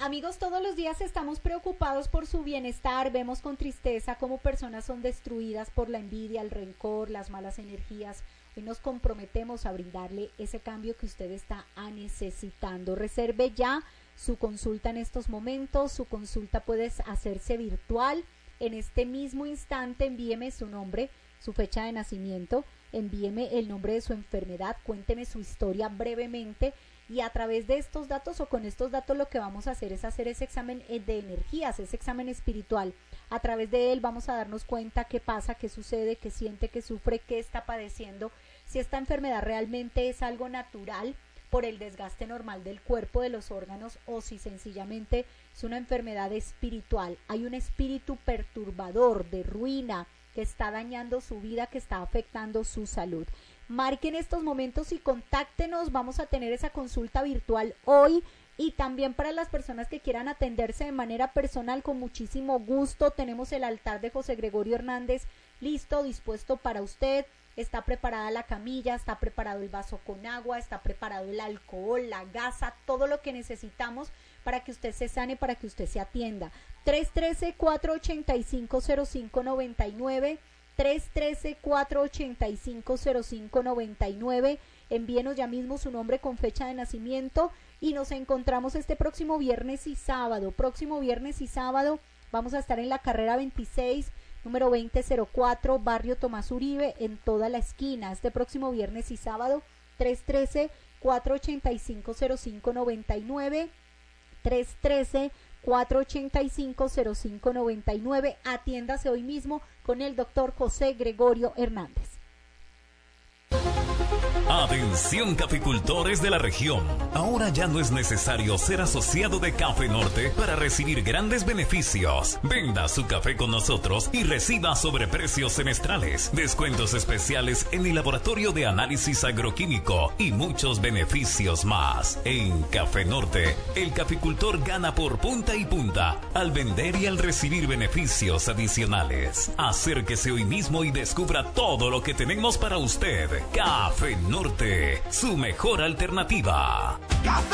Amigos, todos los días estamos preocupados por su bienestar, vemos con tristeza cómo personas son destruidas por la envidia, el rencor, las malas energías. Hoy nos comprometemos a brindarle ese cambio que usted está necesitando. Reserve ya su consulta en estos momentos, su consulta puede hacerse virtual. En este mismo instante envíeme su nombre, su fecha de nacimiento, envíeme el nombre de su enfermedad, cuénteme su historia brevemente. Y a través de estos datos o con estos datos lo que vamos a hacer es hacer ese examen de energías, ese examen espiritual. A través de él vamos a darnos cuenta qué pasa, qué sucede, qué siente, qué sufre, qué está padeciendo. Si esta enfermedad realmente es algo natural por el desgaste normal del cuerpo, de los órganos, o si sencillamente es una enfermedad espiritual. Hay un espíritu perturbador de ruina que está dañando su vida, que está afectando su salud. Marquen estos momentos y contáctenos, vamos a tener esa consulta virtual hoy y también para las personas que quieran atenderse de manera personal con muchísimo gusto. Tenemos el altar de José Gregorio Hernández listo, dispuesto para usted. Está preparada la camilla, está preparado el vaso con agua, está preparado el alcohol, la gasa, todo lo que necesitamos para que usted se sane, para que usted se atienda. 313-485-0599, 313-485-0599. Envíenos ya mismo su nombre con fecha de nacimiento y nos encontramos este próximo viernes y sábado. Vamos a estar en la carrera 26, número 2004, barrio Tomás Uribe, en toda la esquina. Este próximo viernes y sábado, 313-485-0599, 313-485-0599. Atiéndase hoy mismo con el doctor José Gregorio Hernández. Atención caficultores de la región, ahora ya no es necesario ser asociado de Café Norte para recibir grandes beneficios. Venda su café con nosotros y reciba sobreprecios semestrales, descuentos especiales en el laboratorio de análisis agroquímico y muchos beneficios más. En Café Norte, el caficultor gana por punta y punta al vender y al recibir beneficios adicionales. Acérquese hoy mismo y descubra todo lo que tenemos para usted. Café Norte, su mejor alternativa.